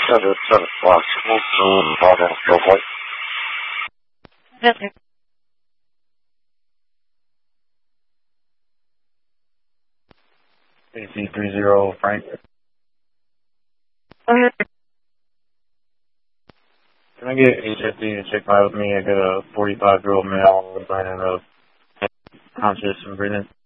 7 Fox, Bravo, go for it. Okay. AC30 Frank. Okay. Can I get HFD to check by with me? I got a 45-year-old male burning of conscious and breathing.